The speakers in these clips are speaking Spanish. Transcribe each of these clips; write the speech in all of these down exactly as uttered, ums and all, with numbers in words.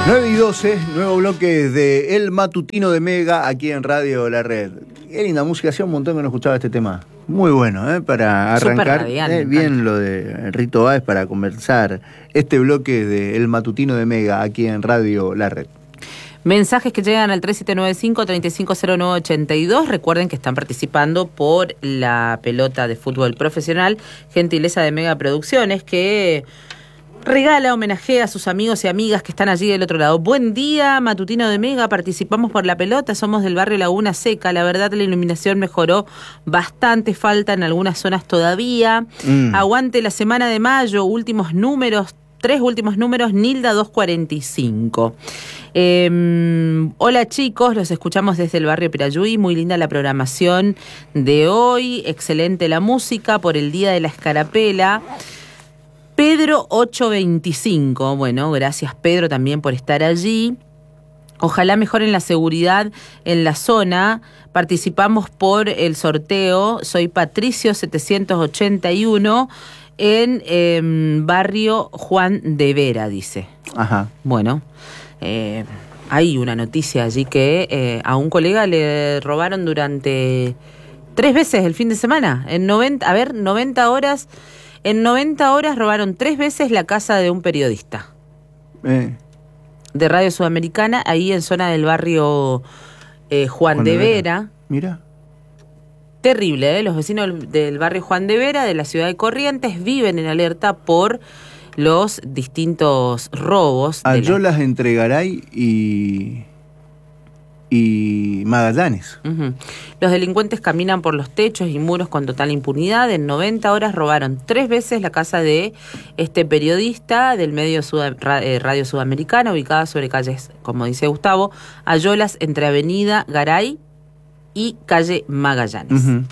nueve y doce, nuevo bloque de El Matutino de Mega aquí en Radio La Red. Qué linda música, hacía un montón que no escuchaba este tema. Muy bueno, ¿eh? Para arrancar eh, bien lo de Rito Báez para comenzar este bloque de El Matutino de Mega aquí en Radio La Red. Mensajes que llegan al tres siete nueve cinco, tres cinco cero nueve ocho dos. Recuerden que están participando por la pelota de fútbol profesional, gentileza de Mega Producciones, que regala, homenajea a sus amigos y amigas que están allí del otro lado. Buen día, Matutino de Mega, participamos por la pelota, somos del barrio Laguna Seca. La verdad, la iluminación mejoró bastante, falta en algunas zonas todavía. Mm. Aguante la semana de mayo, últimos números, tres últimos números, Nilda dos cuarenta y cinco. Eh, hola chicos, los escuchamos desde el barrio Pirayuy, muy linda la programación de hoy, excelente la música por el Día de la Escarapela. Pedro ocho veinticinco, bueno, gracias Pedro también por estar allí. Ojalá mejoren la seguridad en la zona. Participamos por el sorteo. Soy Patricio setecientos ochenta y uno en eh, barrio Juan de Vera, dice. Ajá. Bueno, eh, hay una noticia allí que eh, a un colega le robaron durante tres veces el fin de semana. En noventa, a ver, noventa horas... En noventa horas robaron tres veces la casa de un periodista eh. de Radio Sudamericana, ahí en zona del barrio eh, Juan, Juan de, de Vera. Vera. Mira. Terrible, ¿eh? Los vecinos del, del barrio Juan de Vera, de la ciudad de Corrientes, viven en alerta por los distintos robos. Ayolas la... entre Garay y... y Magallanes. Uh-huh. Los delincuentes caminan por los techos y muros con total impunidad. En noventa horas robaron tres veces la casa de este periodista del medio Sud- Radio Sudamericana, ubicada sobre calles, como dice Gustavo, Ayolas entre Avenida Garay y calle Magallanes. Uh-huh.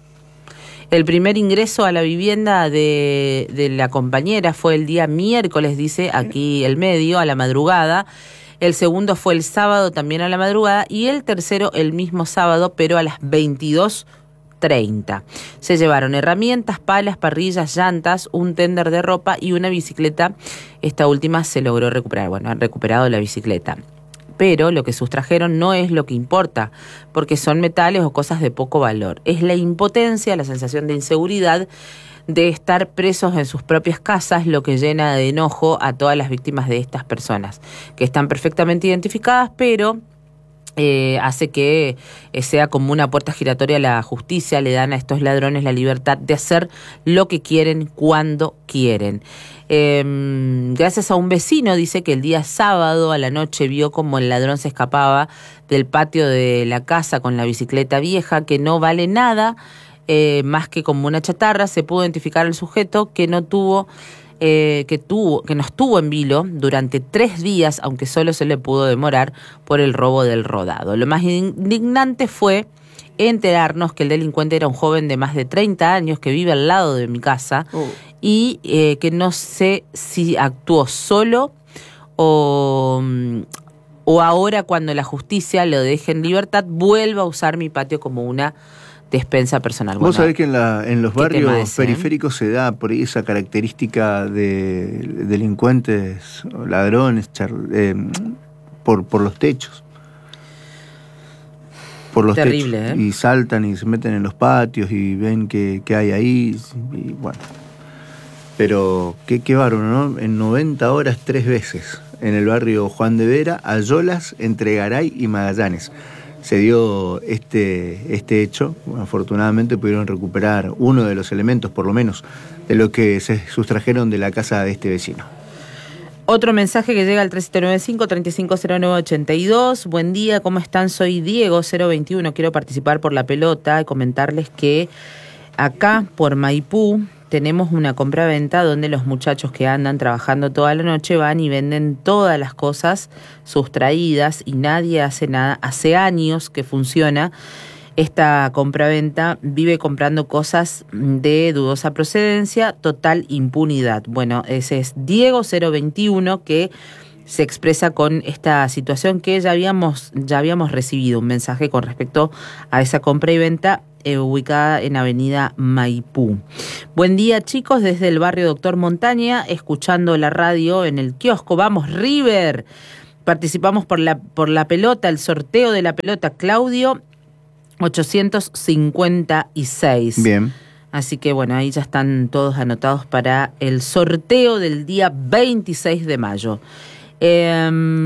El primer ingreso a la vivienda de, de la compañera fue el día miércoles, dice aquí el medio, a la madrugada. El segundo fue el sábado también a la madrugada y el tercero el mismo sábado, pero a las veintidós treinta. Se llevaron herramientas, palas, parrillas, llantas, un tender de ropa y una bicicleta. Esta última se logró recuperar. Bueno, han recuperado la bicicleta. Pero lo que sustrajeron no es lo que importa, porque son metales o cosas de poco valor. Es la impotencia, la sensación de inseguridad de estar presos en sus propias casas, lo que llena de enojo a todas las víctimas de estas personas, que están perfectamente identificadas, pero eh, hace que eh, sea como una puerta giratoria a la justicia. Le dan a estos ladrones la libertad de hacer lo que quieren, cuando quieren. Eh, gracias a un vecino, dice que el día sábado a la noche vio como el ladrón se escapaba del patio de la casa con la bicicleta vieja, que no vale nada, Eh, más que como una chatarra. Se pudo identificar al sujeto que no tuvo, eh, que tuvo, que no estuvo en vilo durante tres días, aunque solo se le pudo demorar por el robo del rodado. Lo más indignante fue enterarnos que el delincuente era un joven de más de treinta años que vive al lado de mi casa oh. y eh, que no sé si actuó solo o, o ahora, cuando la justicia lo deje en libertad, vuelva a usar mi patio como una despensa personal. Vos bueno, sabés que en, la, en los barrios ese, periféricos ¿eh? se da por ahí esa característica de delincuentes, ladrones, char, eh, por, por los techos. Por los Terrible, techos. ¿eh? Y saltan y se meten en los patios y ven que, que hay ahí. Y bueno. Pero qué, qué bárbaro, ¿no? En noventa horas tres veces. En el barrio Juan de Vera, Ayolas, entre Garay y Magallanes. Se dio este, este hecho. Bueno, afortunadamente pudieron recuperar uno de los elementos, por lo menos, de lo que se sustrajeron de la casa de este vecino. Otro mensaje que llega al tres siete nueve cinco, tres cinco cero nueve ocho dos. Buen día, ¿cómo están? Soy Diego, cero veintiuno. Quiero participar por la pelota y comentarles que acá, por Maipú, tenemos una compra-venta donde los muchachos que andan trabajando toda la noche van y venden todas las cosas sustraídas y nadie hace nada. Hace años que funciona esta compra-venta, vive comprando cosas de dudosa procedencia, total impunidad. Bueno, ese es Diego cero veintiuno que se expresa con esta situación que ya habíamos, ya habíamos recibido un mensaje con respecto a esa compra y venta Eh, ubicada en Avenida Maipú. Buen día, chicos, desde el barrio Doctor Montaña, escuchando la radio en el kiosco. ¡Vamos, River! participamos por la, por la pelota, el sorteo de la pelota, Claudio ochocientos cincuenta y seis. Bien. Así que bueno, ahí ya están todos anotados para el sorteo del día veintiséis de mayo. Eh,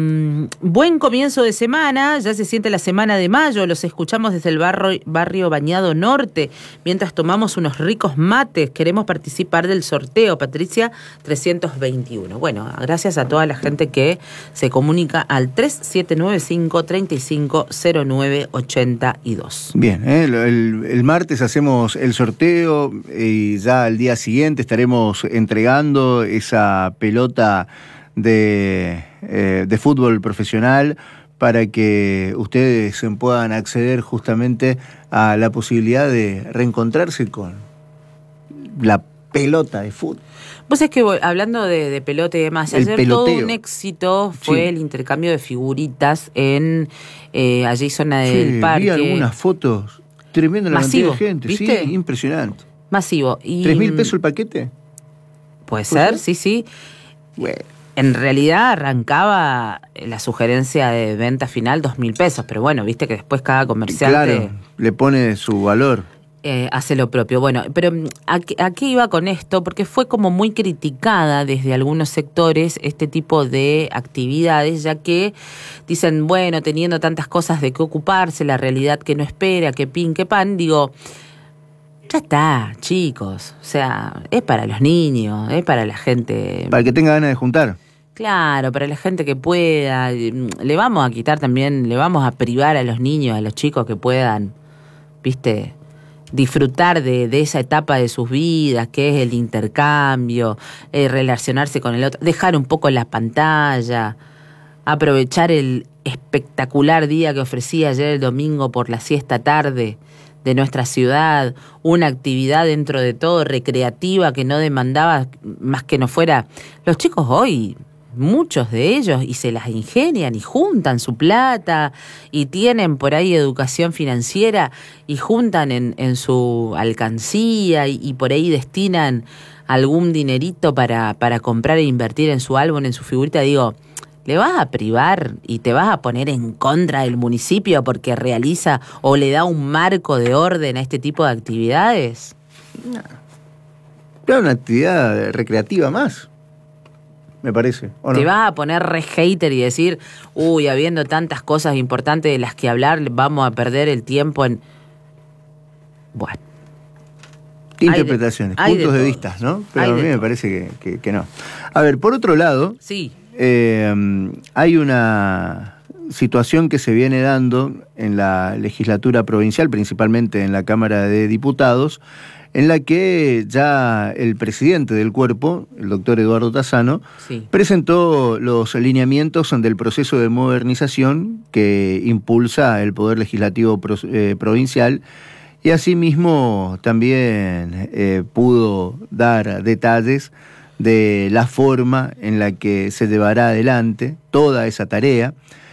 buen comienzo de semana, ya se siente la semana de mayo, los escuchamos desde el barrio, barrio Bañado Norte, mientras tomamos unos ricos mates, queremos participar del sorteo, Patricia trescientos veintiuno. Bueno, gracias a toda la gente que se comunica al tres siete nueve cinco, tres cinco cero nueve ocho dos. Bien, ¿eh? el, el, el martes hacemos el sorteo y ya al día siguiente estaremos entregando esa pelota De, eh, de fútbol profesional para que ustedes puedan acceder justamente a la posibilidad de reencontrarse con la pelota de fútbol. Vos es que hablando de, de pelota y demás, el ayer peloteo. Todo un éxito fue sí. el intercambio de figuritas en eh, allí zona del sí, parque. Vi algunas fotos, tremenda la cantidad de gente, ¿viste? Sí, impresionante. Masivo. Y, ¿Tres mil pesos el paquete? Puede ser, ser, sí, sí. Bueno. En realidad arrancaba la sugerencia de venta final dos mil pesos, pero bueno, viste que después cada comerciante... Claro, le pone su valor. Eh, hace lo propio. Bueno, pero ¿a qué, ¿a qué iba con esto? Porque fue como muy criticada desde algunos sectores este tipo de actividades, ya que dicen, bueno, teniendo tantas cosas de qué ocuparse, la realidad que no espera, que pin, que pan, digo... Ya está, chicos. O sea, es para los niños, es para la gente... Para que tenga ganas de juntar. Claro, para la gente que pueda. Le vamos a quitar también, le vamos a privar a los niños, a los chicos que puedan, viste, disfrutar de, de esa etapa de sus vidas, que es el intercambio, eh, relacionarse con el otro, dejar un poco la pantalla, aprovechar el espectacular día que ofrecía ayer el domingo por la siesta tarde de nuestra ciudad, una actividad dentro de todo recreativa que no demandaba más que no fuera... Los chicos hoy, muchos de ellos, y se las ingenian y juntan su plata y tienen por ahí educación financiera y juntan en, en su alcancía y, y por ahí destinan algún dinerito para, para comprar e invertir en su álbum, en su figurita. Digo, ¿le vas a privar y te vas a poner en contra del municipio porque realiza o le da un marco de orden a este tipo de actividades? No. Es una actividad recreativa más, me parece. ¿O no? ¿Te vas a poner re hater y decir, uy, habiendo tantas cosas importantes de las que hablar, vamos a perder el tiempo en... Bueno. Interpretaciones, hay de, puntos hay de, de vista, ¿no? Pero hay a mí me todo. parece que, que, que no. A ver, por otro lado... Sí. Eh, hay una situación que se viene dando en la legislatura provincial, principalmente en la Cámara de Diputados, en la que ya el presidente del cuerpo, el doctor Eduardo Tassano, sí. presentó los lineamientos del proceso de modernización que impulsa el Poder Legislativo pro, eh, provincial, y asimismo también eh, pudo dar detalles de la forma en la que se llevará adelante toda esa tarea.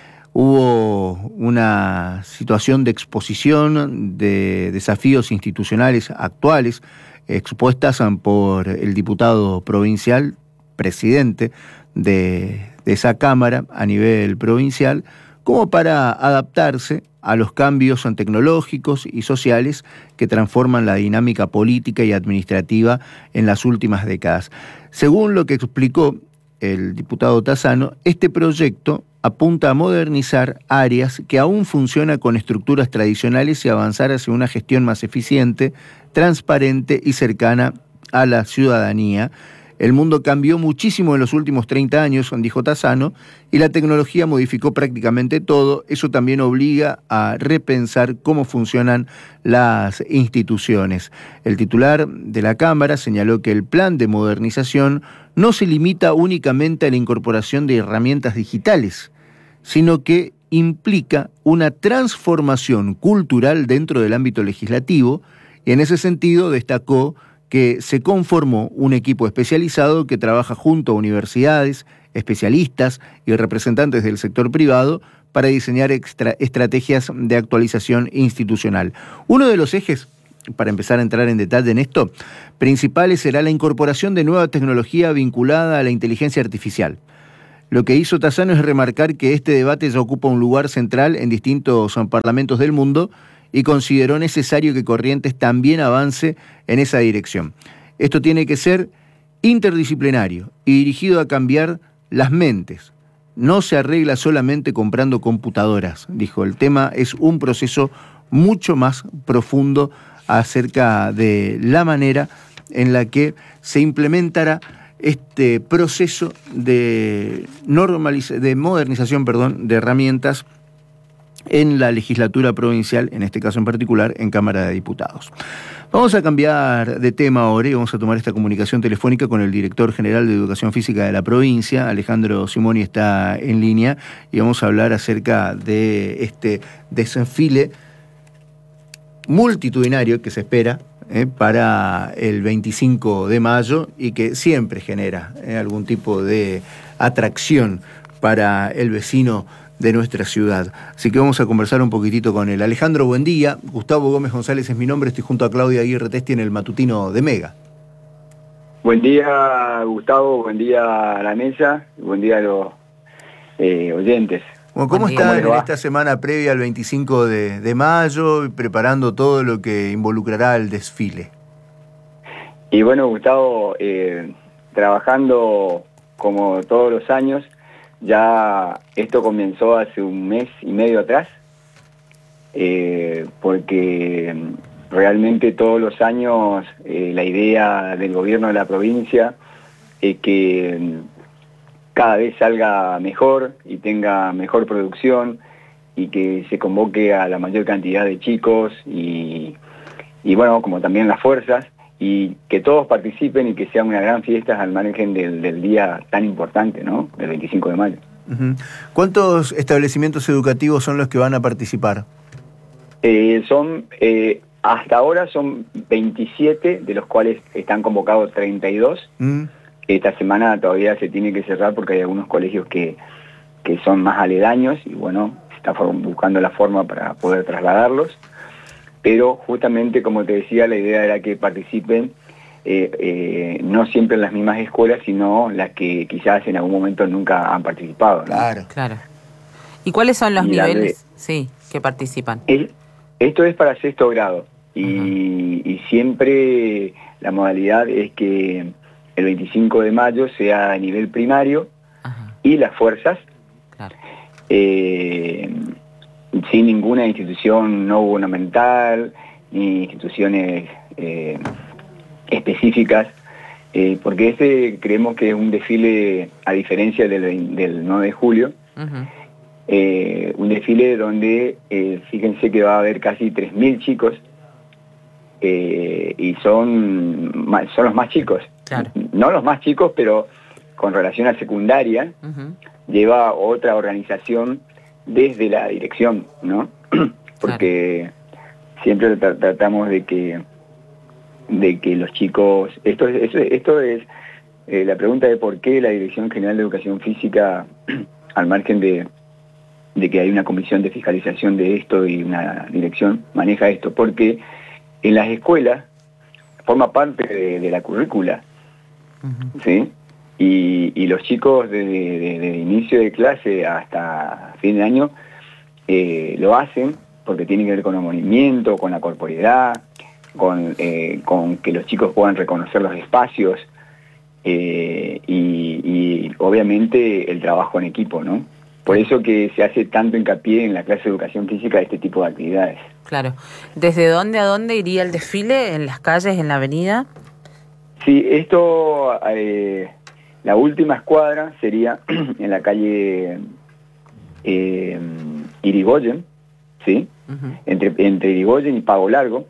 Hubo una situación de exposición de desafíos institucionales actuales expuestas por el diputado provincial, presidente de, de esa Cámara a nivel provincial, como para adaptarse a los cambios tecnológicos y sociales que transforman la dinámica política y administrativa en las últimas décadas. Según lo que explicó el diputado Tassano, este proyecto apunta a modernizar áreas que aún funcionan con estructuras tradicionales y avanzar hacia una gestión más eficiente, transparente y cercana a la ciudadanía. El mundo cambió muchísimo en los últimos treinta años, dijo Tassano, y la tecnología modificó prácticamente todo. Eso también obliga a repensar cómo funcionan las instituciones. El titular de la Cámara señaló que el plan de modernización no se limita únicamente a la incorporación de herramientas digitales, sino que implica una transformación cultural dentro del ámbito legislativo, y en ese sentido destacó que se conformó un equipo especializado que trabaja junto a universidades, especialistas y representantes del sector privado para diseñar extra, estrategias de actualización institucional. Uno de los ejes, para empezar a entrar en detalle en esto, principales será la incorporación de nueva tecnología vinculada a la inteligencia artificial. Lo que hizo Tassano es remarcar que este debate ya ocupa un lugar central en distintos parlamentos del mundo y consideró necesario que Corrientes también avance en esa dirección. Esto tiene que ser interdisciplinario y dirigido a cambiar las mentes. No se arregla solamente comprando computadoras, dijo. El tema es un proceso mucho más profundo acerca de la manera en la que se implementará este proceso de normaliza- de modernización, perdón, de herramientas en la legislatura provincial, en este caso en particular, en Cámara de Diputados. Vamos a cambiar de tema ahora y vamos a tomar esta comunicación telefónica con el director general de Educación Física de la provincia. Alejandro Simoni está en línea y vamos a hablar acerca de este desfile multitudinario que se espera eh, para el veinticinco de mayo y que siempre genera eh, algún tipo de atracción para el vecino de nuestra ciudad. Así que vamos a conversar un poquitito con él. Alejandro, buen día. Gustavo Gómez González es mi nombre. Estoy junto a Claudia Aguirre Testi en el matutino de Mega. Buen día, Gustavo. Buen día a la mesa. Buen día a los eh, oyentes. Bueno, ¿cómo están en esta semana previa al veinticinco de, de mayo, preparando todo lo que involucrará el desfile? Y bueno, Gustavo, eh, trabajando como todos los años. Ya esto comenzó hace un mes y medio atrás, eh, porque realmente todos los años eh, la idea del gobierno de la provincia es que cada vez salga mejor y tenga mejor producción y que se convoque a la mayor cantidad de chicos y, y bueno, como también las fuerzas, y que todos participen y que sea una gran fiesta al margen del, del día tan importante, ¿no? Del veinticinco de mayo. Uh-huh. ¿Cuántos establecimientos educativos son los que van a participar? Eh, son, eh, hasta ahora son veintisiete, de los cuales están convocados treinta y dos. Uh-huh. Esta semana todavía se tiene que cerrar porque hay algunos colegios que, que son más aledaños y bueno, se está buscando la forma para poder trasladarlos. Pero justamente, como te decía, la idea era que participen eh, eh, no siempre en las mismas escuelas, sino las que quizás en algún momento nunca han participado, ¿no? Claro, claro. ¿Y cuáles son los y niveles de, sí, que participan? Es, esto es para sexto grado y, uh-huh. y siempre la modalidad es que el veinticinco de mayo sea a nivel primario uh-huh. y las fuerzas. Claro. Eh, sin ninguna institución no gubernamental, ni instituciones eh, específicas, eh, porque ese creemos que es un desfile, a diferencia del, del nueve de julio, uh-huh. eh, un desfile donde, eh, fíjense que va a haber casi tres mil chicos, eh, y son, son los más chicos, claro. No los más chicos, pero con relación a secundaria, uh-huh. lleva otra organización desde la dirección, ¿no? Porque claro. siempre tra- tratamos de que de que los chicos, esto es, esto, esto es eh, la pregunta de por qué la Dirección General de Educación Física, al margen de, de que hay una comisión de fiscalización de esto y una dirección, maneja esto, porque en las escuelas forma parte de, de la currícula, uh-huh. ¿sí? Y, y los chicos desde de, de inicio de clase hasta fin de año eh, lo hacen porque tiene que ver con el movimiento, con la corporeidad, con, eh, con que los chicos puedan reconocer los espacios eh, y, y obviamente el trabajo en equipo, ¿no? Por eso que se hace tanto hincapié en la clase de educación física de este tipo de actividades. Claro. ¿Desde dónde a dónde iría el desfile? ¿En las calles, en la avenida? Sí, esto... Eh, La última escuadra sería en la calle eh, Irigoyen, ¿sí? Uh-huh. Entre, entre Irigoyen y Pago Largo,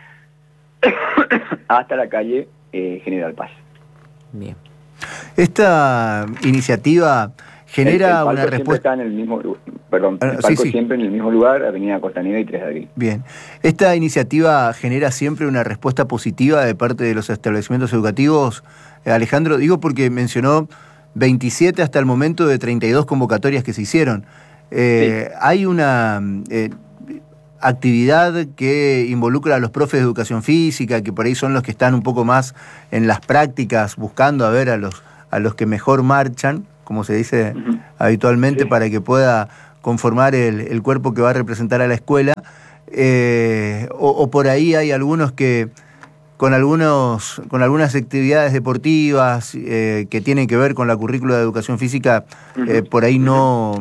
hasta la calle eh, General Paz. Bien. Esta iniciativa genera el, el una respuesta. Está en el mismo, perdón, el palco sí, sí. siempre en el mismo lugar, Avenida Costanera y tres de abril. Bien. ¿Esta iniciativa genera siempre una respuesta positiva de parte de los establecimientos educativos? Alejandro, digo porque mencionó veintisiete hasta el momento de treinta y dos convocatorias que se hicieron. Eh, sí. ¿Hay una eh, actividad que involucra a los profes de educación física, que por ahí son los que están un poco más en las prácticas, buscando a ver a los, a los que mejor marchan? como se dice uh-huh. habitualmente, sí. para que pueda conformar el, el cuerpo que va a representar a la escuela. Eh, o, o por ahí hay algunos que con algunos con algunas actividades deportivas eh, que tienen que ver con la currícula de educación física, uh-huh. eh, por ahí no,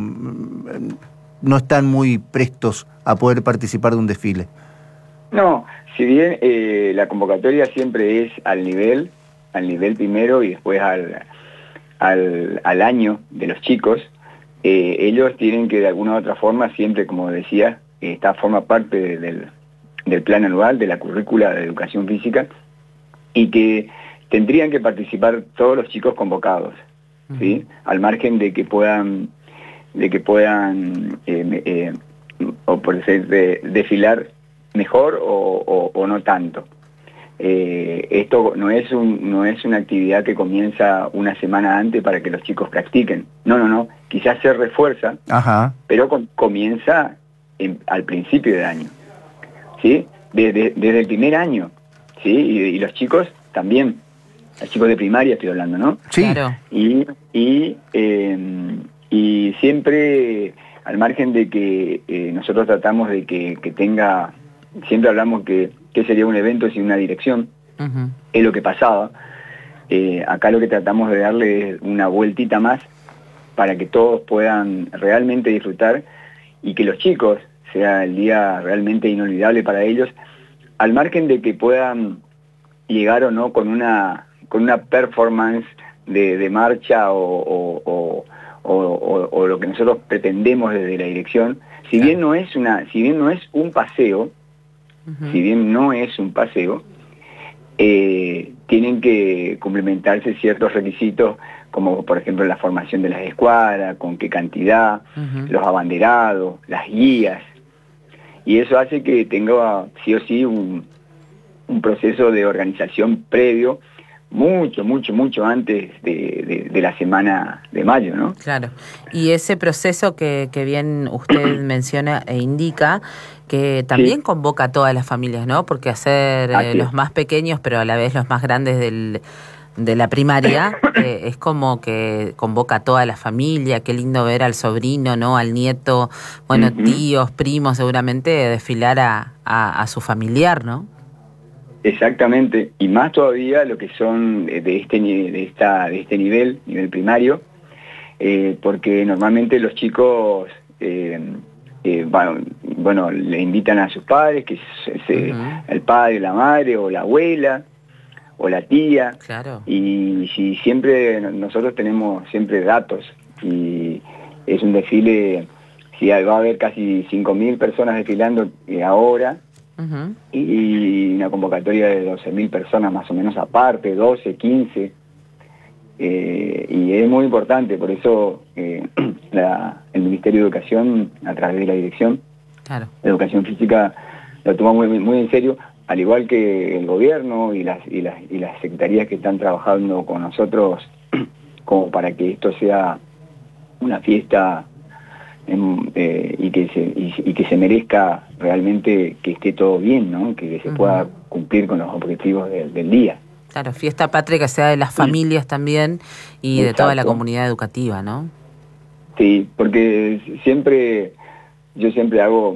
no están muy prestos a poder participar de un desfile. No, si bien eh, la convocatoria siempre es al nivel, al nivel primero y después al, al, al año de los chicos, eh, ellos tienen que de alguna u otra forma, siempre como decía, esta forma parte de, del, del plan anual, de la currícula de educación física, y que tendrían que participar todos los chicos convocados, uh-huh. ¿sí? Al margen de que puedan, de que puedan eh, eh, o por decir, de, desfilar mejor o, o, o no tanto. Eh, esto no es, un, no es una actividad que comienza una semana antes para que los chicos practiquen. No, no, no. Quizás se refuerza, Ajá. pero com- comienza en, al principio del año, ¿sí? Desde, desde el primer año, ¿sí? Y, y los chicos también. Los chicos de primaria estoy hablando, ¿no? Sí. Claro. Y, y, eh, y siempre, al margen de que eh, nosotros tratamos de que, que tenga... Siempre hablamos que, que sería un evento sin una dirección, uh-huh. es lo que pasaba. Eh, acá lo que tratamos de darle es una vueltita más para que todos puedan realmente disfrutar y que los chicos sea el día realmente inolvidable para ellos, al margen de que puedan llegar o no con una, con una performance de, de marcha o, o, o, o, o, o lo que nosotros pretendemos desde la dirección. Si bien no es una, si bien no es un paseo, Uh-huh. si bien no es un paseo, eh, tienen que cumplimentarse ciertos requisitos, como por ejemplo la formación de las escuadras, con qué cantidad, uh-huh. los abanderados, las guías, y eso hace que tenga sí o sí un, un proceso de organización previo, mucho, mucho, mucho antes de, de, de la semana de mayo, ¿no? Claro, y ese proceso que, que bien usted menciona e indica, que también sí. convoca a todas las familias, ¿no? Porque hacer eh, los más pequeños, pero a la vez los más grandes del, de la primaria, eh, es como que convoca a toda la familia. Qué lindo ver al sobrino, ¿no? Al nieto, bueno, uh-huh. tíos, primos, seguramente desfilar a, a, a su familiar, ¿no? Exactamente, y más todavía lo que son de este, de esta, de este nivel, nivel primario, eh, porque normalmente los chicos... Eh, Eh, bueno, bueno, le invitan a sus padres, que es, es uh-huh. el padre, la madre, o la abuela, o la tía, claro. y si siempre, nosotros tenemos siempre datos, y es un desfile, si va a haber casi cinco mil personas desfilando ahora, uh-huh. y una convocatoria de doce mil personas más o menos aparte, doce, quince, Eh, y es muy importante, por eso eh, la, el Ministerio de Educación, a través de la Dirección claro. de Educación Física, lo toma muy, muy en serio, al igual que el gobierno y las, y, las, y las secretarías que están trabajando con nosotros, como para que esto sea una fiesta en, eh, y, que se, y, y que se merezca realmente que esté todo bien, ¿no? Que se uh-huh. pueda cumplir con los objetivos de, del día. Claro, fiesta patria que sea de las familias también y Exacto. de toda la comunidad educativa, ¿no? Sí, porque siempre, yo siempre hago,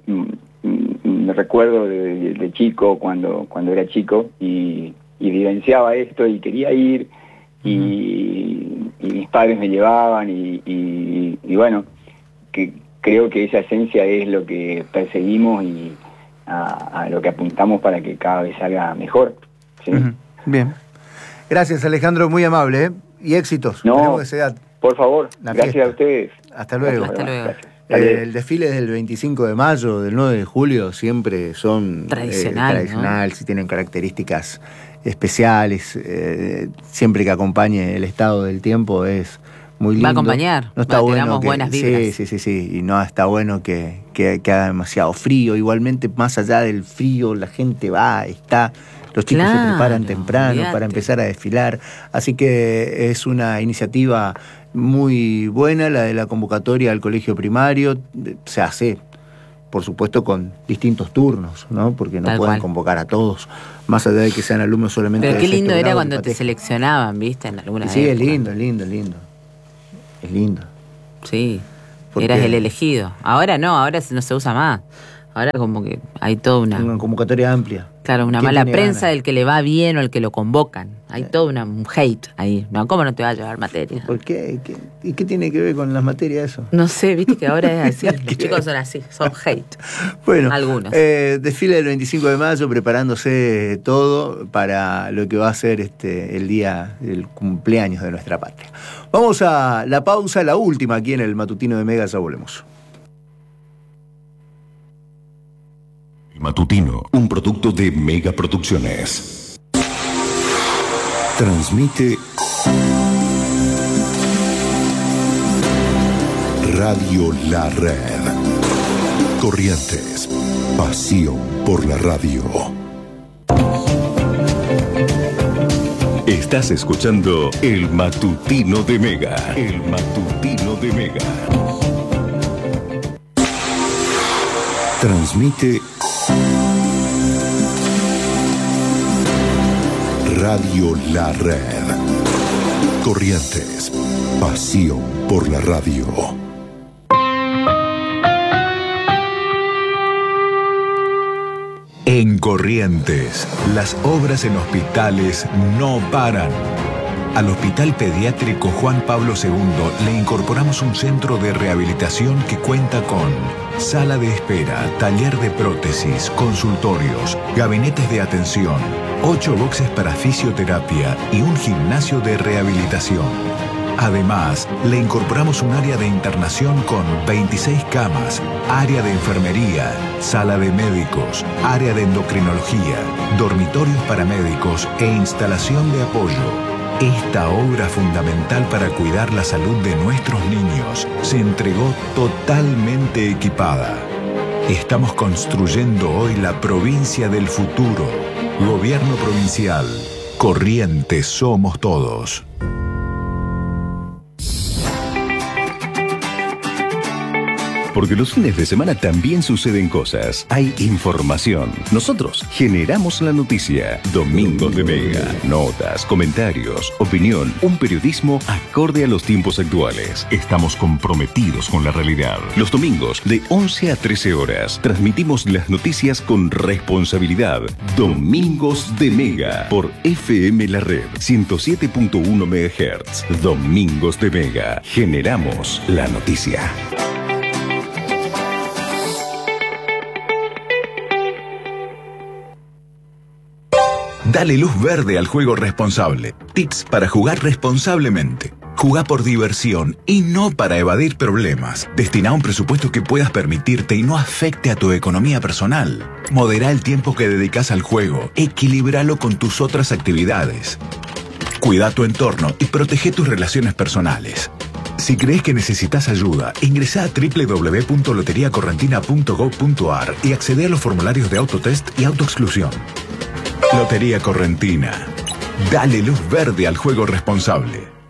me recuerdo de, de chico, cuando, cuando era chico, y, y vivenciaba esto y quería ir, y, uh-huh. y mis padres me llevaban, y, y, y bueno, que creo que esa esencia es lo que perseguimos y a, a lo que apuntamos para que cada vez salga mejor, ¿sí? Uh-huh. Bien. Gracias, Alejandro, muy amable, ¿eh? Y éxitos. No, que sea por favor, gracias fiesta. A ustedes. Hasta luego. Hasta luego. Eh, el desfile del veinticinco de mayo, del nueve de julio, siempre son tradicional, eh, tradicional, ¿no? Si tienen características especiales, eh, siempre que acompañe el estado del tiempo es muy lindo. Va a acompañar, no está bueno que, buenas vibras. Sí, sí, sí, sí, y no está bueno que, que, que haga demasiado frío. Igualmente, más allá del frío, la gente va, está... Los chicos claro, se preparan temprano olvidate. Para empezar a desfilar, así que es una iniciativa muy buena la de la convocatoria al colegio primario. Se hace, por supuesto, con distintos turnos, ¿no? Porque no Tal pueden cual. Convocar a todos, más allá de que sean alumnos solamente. Pero de qué lindo era grado, cuando te seleccionaban, ¿viste? En alguna Sí, época. es lindo, lindo, lindo. Es lindo. Sí, ¿Por eras qué? el elegido. Ahora no, ahora no se usa más. Ahora como que hay toda una... Una convocatoria amplia. Claro, una ¿Quién mala tiene prensa ganas? del que le va bien o el que lo convocan. Hay todo una, un hate ahí. No, ¿cómo no te va a llevar materia? ¿Por qué? ¿Qué? ¿Y qué tiene que ver con las materias eso? No sé, viste que ahora es así. Nada Los que chicos ver. son así, son hate. Bueno, Algunos. eh, desfile del veinticinco de mayo, preparándose todo para lo que va a ser este, el día del cumpleaños de nuestra patria. Vamos a la pausa, la última aquí en el matutino de Mega, ya volvemos. Matutino, un producto de Mega Producciones. Transmite Radio La Red. Corrientes, pasión por la radio. Estás escuchando el Matutino de Mega. El Matutino de Mega. Transmite Radio La Red. Corrientes, pasión por la radio. En Corrientes, las obras en hospitales no paran. Al Hospital Pediátrico Juan Pablo segundo le incorporamos un centro de rehabilitación que cuenta con sala de espera, taller de prótesis, consultorios, gabinetes de atención, ocho boxes para fisioterapia y un gimnasio de rehabilitación. Además, le incorporamos un área de internación con veintiséis camas, área de enfermería, sala de médicos, área de endocrinología, dormitorios para médicos e instalación de apoyo. Esta obra fundamental para cuidar la salud de nuestros niños se entregó totalmente equipada. Estamos construyendo hoy la provincia del futuro. Gobierno provincial. Corrientes somos todos. Porque los fines de semana también suceden cosas. Hay información. Nosotros generamos la noticia. Domingos de Mega. Notas, comentarios, opinión. Un periodismo acorde a los tiempos actuales. Estamos comprometidos con la realidad. Los domingos de once a trece horas transmitimos las noticias con responsabilidad. Domingos de Mega por F M La Red ciento siete punto uno megahertz. Domingos de Mega. Generamos la noticia. Dale luz verde al juego responsable. Tips para jugar responsablemente. Jugá por diversión y no para evadir problemas. Destina un presupuesto que puedas permitirte y no afecte a tu economía personal. Modera el tiempo que dedicas al juego. Equilíbralo con tus otras actividades. Cuida tu entorno y protege tus relaciones personales. Si crees que necesitas ayuda, ingresá a doble u doble u doble u punto lotería correntina punto gob punto ar y accede a los formularios de autotest y autoexclusión. Lotería Correntina. Dale luz verde al juego responsable.